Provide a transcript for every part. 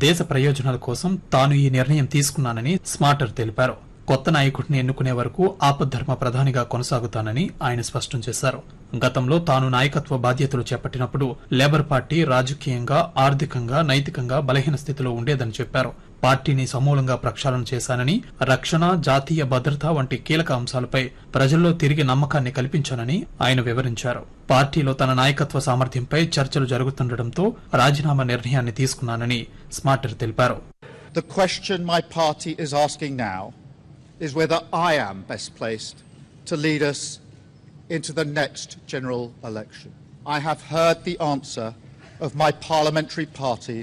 దేశ ప్రయోజనాల కోసం తాను ఈ నిర్ణయం తీసుకున్నానని స్మార్టర్ తెలిపారు. కొత్త నాయకుడిని ఎన్నుకునే వరకు ఆపద్ధర్మ ప్రధానిగా కొనసాగుతానని ఆయన స్పష్టం చేశారు. గతంలో తాను నాయకత్వ బాధ్యతలు చేపట్టినప్పుడు లేబర్ పార్టీ రాజకీయంగా, ఆర్థికంగా, నైతికంగా బలహీన స్థితిలో ఉండేదని చెప్పారు. పార్టీని సమూలంగా ప్రక్షాళన చేశానని, రక్షణ, జాతీయ భద్రత వంటి కీలక అంశాలపై ప్రజల్లో తిరిగి నమ్మకాన్ని కల్పించానని ఆయన వివరించారు. పార్టీలో తన నాయకత్వ సామర్థ్యంపై చర్చలు జరుగుతుండటంతో రాజీనామా నిర్ణయాన్ని తీసుకున్నానని స్మార్టర్ తెలిపారు. The question my party is asking now is whether I am best placed to lead us into the next general election. I have heard the answer of my parliamentary party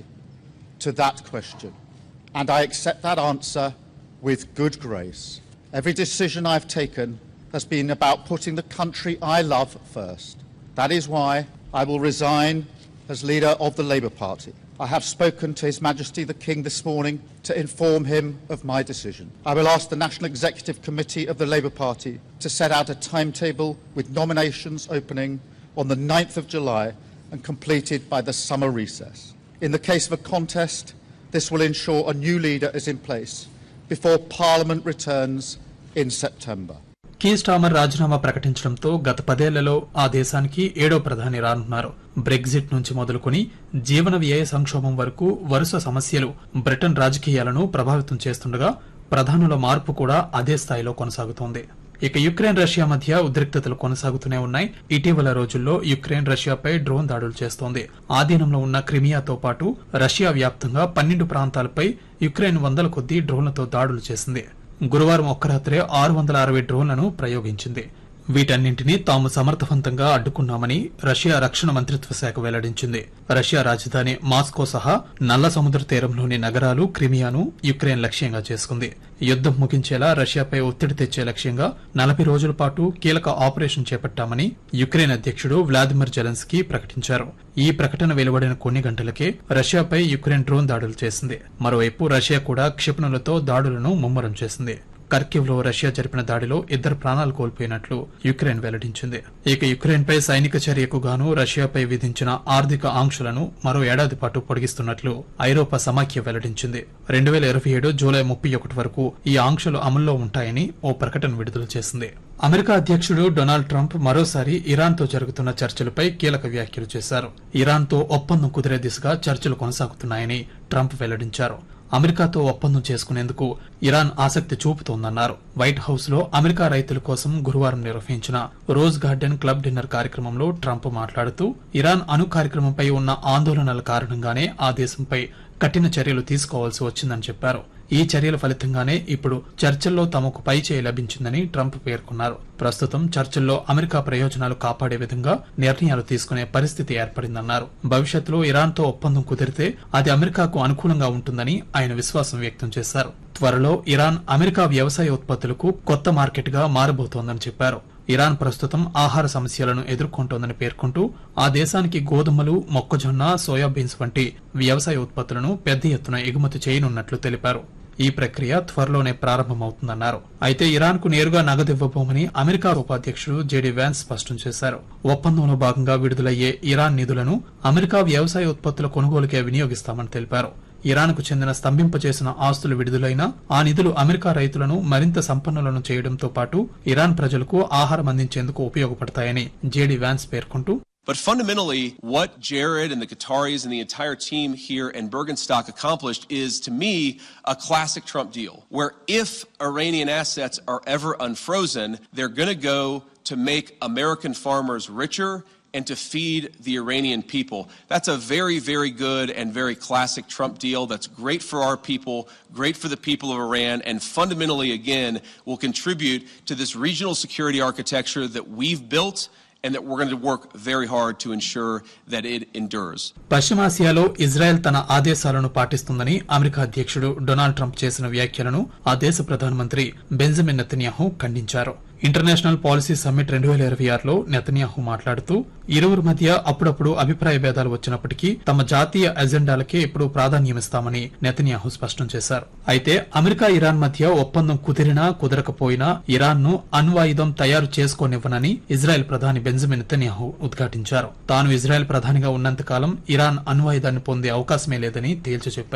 to that question, and I accept that answer with good grace. Every decision I've taken has been about putting the country I love first. That is why I will resign as leader of the Labour Party. I have spoken to His Majesty the King this morning to inform him of my decision. I will ask the National Executive Committee of the Labour Party to set out a timetable with nominations opening on the 9th of July and completed by the summer recess. In the case of a contest, this will ensure a new leader is in place before Parliament returns in September. Keir Starmer రాజీనామా ప్రకటించడంతో గత 10 ఏళ్లలో ఆ దేశానికి 7వ ప్రధాని రానున్నారు. Brexit నుంచి మొదలుకొని జీవన వ్యయ సంక్షోభం వరకు వరుస సమస్యలు బ్రిటన్ రాజకీయాలను ప్రభావితం చేస్తుండగా ప్రధానుల మార్పు కూడా అదే స్థాయిలో కొనసాగుతోంది. ఇక యుక్రెయిన్ రష్యా మధ్య ఉద్రిక్తతలు కొనసాగుతూనే ఉన్నాయి. ఇటీవల రోజుల్లో యుక్రెయిన్ రష్యాపై డ్రోన్ దాడులు చేస్తోంది. ఆధీనంలో ఉన్న క్రిమియాతో పాటు రష్యా వ్యాప్తంగా 12 ప్రాంతాలపై యుక్రెయిన్ వందల కొద్దీ డ్రోన్లతో దాడులు చేసింది. గురువారం ఒక్క రాత్రే 660 డ్రోన్లను ప్రయోగించింది. వీటన్నింటినీ తాము సమర్థవంతంగా అడ్డుకున్నామని రష్యా రక్షణ మంత్రిత్వ శాఖ వెల్లడించింది. రష్యా రాజధాని మాస్కో సహా నల్ల సముద్ర తీరంలోని నగరాలు, క్రిమియాను యుక్రెయిన్ లక్ష్యంగా చేసుకుంది. యుద్దం ముగించేలా రష్యాపై ఒత్తిడి తెచ్చే లక్ష్యంగా 40 రోజుల పాటు కీలక ఆపరేషన్ చేపట్టామని యుక్రెయిన్ అధ్యక్షుడు వ్లాదిమిర్ జెలెన్స్కీ ప్రకటించారు. ఈ ప్రకటన వెలువడిన కొన్ని గంటలకే రష్యాపై యుక్రెయిన్ డ్రోన్ దాడులు చేసింది. మరోవైపు రష్యా కూడా క్షిపణులతో దాడులను ముమ్మరం చేసింది. కర్కివ్ లో రష్యా జరిపిన దాడిలో 2 ప్రాణాలు కోల్పోయినట్లు యుక్రెయిన్ వెల్లడించింది. ఇక యుక్రెయిన్ పై సైనిక చర్యకు గాను రష్యాపై విధించిన ఆర్థిక ఆంక్షలను మరో ఏడాది పాటు పొడిగిస్తున్నట్లు ఐరోపా సమాఖ్య వెల్లడించింది. 2027 జూలై 31 వరకు ఈ ఆంక్షలు అమల్లో ఉంటాయని ఓ ప్రకటన విడుదల చేసింది. అమెరికా అధ్యక్షుడు డొనాల్డ్ ట్రంప్ మరోసారి ఇరాన్ తో జరుగుతున్న చర్చలపై కీలక వ్యాఖ్యలు చేశారు. ఇరాన్ తో ఒప్పందం కుదిరే దిశగా చర్చలు కొనసాగుతున్నాయని ట్రంప్ వెల్లడించారు. అమెరికాతో ఒప్పందం చేసుకునేందుకు ఇరాన్ ఆసక్తి చూపుతోందన్నారు. వైట్ హౌస్ లో అమెరికా రైతుల కోసం గురువారం నిర్వహించిన రోజ్ గార్డెన్ క్లబ్ డిన్నర్ కార్యక్రమంలో ట్రంప్ మాట్లాడుతూ ఇరాన్ అణు కార్యక్రమంపై ఉన్న ఆందోళనల కారణంగానే ఆ దేశంపై కఠిన చర్యలు తీసుకోవాల్సి వచ్చిందని చెప్పారు. ఈ చర్యల ఫలితంగానే ఇప్పుడు చర్చల్లో తమకు పైచేయి లభించిందని ట్రంప్ పేర్కొన్నారు. ప్రస్తుతం చర్చల్లో అమెరికా ప్రయోజనాలు కాపాడే విధంగా నిర్ణయాలు తీసుకునే పరిస్థితి ఏర్పడిందన్నారు. భవిష్యత్తులో ఇరాన్తో ఒప్పందం కుదిరితే అది అమెరికాకు అనుకూలంగా ఉంటుందని ఆయన విశ్వాసం వ్యక్తం చేశారు. త్వరలో ఇరాన్ అమెరికా వ్యవసాయ ఉత్పత్తులకు కొత్త మార్కెట్ గా మారబోతోందని చెప్పారు. ఇరాన్ ప్రస్తుతం ఆహార సమస్యలను ఎదుర్కొంటోందని పేర్కొంటూ ఆ దేశానికి గోధుమలు, మొక్కజొన్న, సోయాబీన్స్ వంటి వ్యవసాయ ఉత్పత్తులను పెద్ద ఎత్తున ఎగుమతి చేయనున్నట్లు తెలిపారు. ఈ ప్రక్రియ త్వరలోనే ప్రారంభమవుతుందన్నారు. అయితే ఇరాన్ కు నేరుగా నగదివ్వబోమని అమెరికా ఉపాధ్యక్షుడు జేడీ వ్యాన్స్ స్పష్టం చేశారు. ఒప్పందంలో భాగంగా విడుదలయ్యే ఇరాన్ నిధులను అమెరికా వ్యవసాయ ఉత్పత్తుల కొనుగోలుకే వినియోగిస్తామని తెలిపారు. ఇరాన్ కు చెందిన స్తంభింపచేసిన ఆస్తులు విడుదలైనా ఆ నిధులు అమెరికా రైతులను మరింత సంపన్నులను చేయడంతో పాటు ఇరాన్ ప్రజలకు ఆహారం అందించేందుకు ఉపయోగపడతాయని జేడీ వ్యాన్స్ పేర్కొంటూ, But fundamentally, what Jared and the Qataris and the entire team here in Bergenstock accomplished is, to me, a classic Trump deal, where if Iranian assets are ever unfrozen, they're going to go to make American farmers richer and to feed the Iranian people. That's a very, very good and very classic Trump deal that's great for our people, great for the people of Iran, and fundamentally, again, will contribute to this regional security architecture that we've built and that we're going to work very hard to ensure that it endures. పశ్చిమాసియాలో Israel తన ఆదేశాలను పాటిస్తుందని America అధ్యక్షుడు Donald Trump చేసిన వ్యాఖ్యలను ఆ దేశ ప్రధానమంత్రి Benjamin Netanyahu ఖండించారు. ఇంటర్నేషనల్ పాలసీ సమ్మిట్ 2026లో నెతన్యాహు మాట్లాడుతూ ఇరువురు మధ్య అప్పుడప్పుడు అభిప్రాయ భేదాలు వచ్చినప్పటికీ తమ జాతీయ ఎజెండాలకే ఎప్పుడూ ప్రాధాన్యమిస్తామని నెతన్యాహు స్పష్టం చేశారు. అయితే అమెరికా ఇరాన్ మధ్య ఒప్పందం కుదిరినా కుదరకపోయినా ఇరాన్ ను అణ్వాయుధం తయారు చేసుకోనివ్వనని ఇజ్రాయెల్ ప్రధాని బెంజమిన్ నెతన్యాహు ఉద్ఘాటించారు. తాను ఇజ్రాయెల్ ప్రధానిగా ఉన్నంతకాలం ఇరాన్ అణ్వాయుధాన్ని పొందే అవకాశమే లేదని తేల్చి చెప్పారు.